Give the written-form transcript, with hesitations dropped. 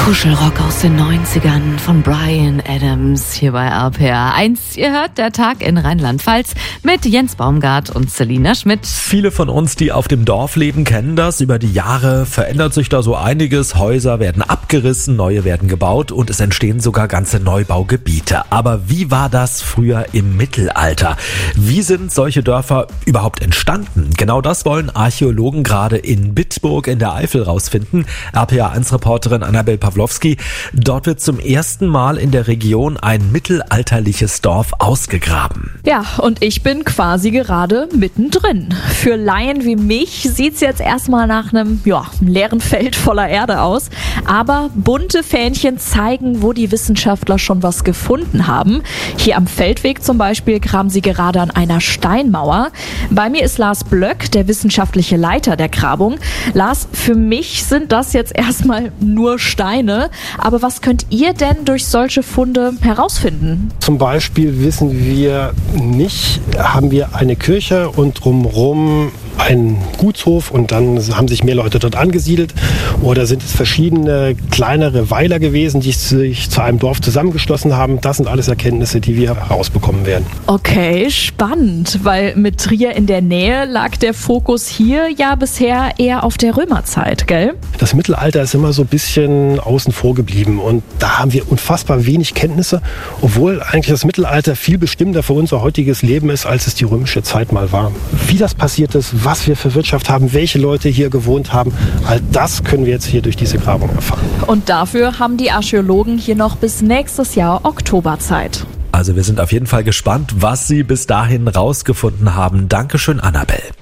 Kuschelrock aus den 90ern von Bryan Adams hier bei RPR 1. Ihr hört der Tag in Rheinland-Pfalz mit Jens Baumgart und Selina Schmidt. Viele von uns, die auf dem Dorf leben, kennen das. Über die Jahre verändert sich da so einiges. Häuser werden abgerissen, neue werden gebaut und es entstehen sogar ganze Neubaugebiete. Aber wie war das früher im Mittelalter? Wie sind solche Dörfer überhaupt entstanden? Genau das wollen Archäologen gerade in Bitburg in der Eifel rausfinden. RPR1-Reporterin Annabel Pawlowski. Dort wird zum ersten Mal in der Region ein mittelalterliches Dorf ausgegraben. Ja, und ich bin quasi gerade mittendrin. Für Laien wie mich sieht's jetzt erstmal nach einem leeren Feld voller Erde aus. Aber bunte Fähnchen zeigen, wo die Wissenschaftler schon was gefunden haben. Hier am Feldweg zum Beispiel graben sie gerade an einer Steinmauer. Bei mir ist Lars Blöck, der wissenschaftliche Leiter der Grabung. Lars, für mich sind das jetzt erstmal nur Steine. Aber was könnt ihr denn durch solche Funde herausfinden? Zum Beispiel wissen wir nicht, haben wir eine Kirche und drumherum einen Gutshof und dann haben sich mehr Leute dort angesiedelt, oder sind es verschiedene kleinere Weiler gewesen, die sich zu einem Dorf zusammengeschlossen haben. Das sind alles Erkenntnisse, die wir herausbekommen werden. Okay, spannend, weil mit Trier in der Nähe lag der Fokus hier ja bisher eher auf der Römerzeit, gell? Das Mittelalter ist immer so ein bisschen außen vor geblieben und da haben wir unfassbar wenig Kenntnisse, obwohl eigentlich das Mittelalter viel bestimmender für unser heutiges Leben ist, als es die römische Zeit mal war. Wie das passiert ist, was wir für Wirtschaft haben, welche Leute hier gewohnt haben, all das können wir jetzt hier durch diese Grabung erfahren. Und dafür haben die Archäologen hier noch bis nächstes Jahr Oktober Zeit. Also wir sind auf jeden Fall gespannt, was sie bis dahin rausgefunden haben. Dankeschön, Annabel.